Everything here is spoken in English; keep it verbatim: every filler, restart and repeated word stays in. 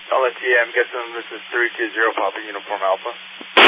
I'll let you, I'm guessing this is three two zero Papa Uniform Alpha.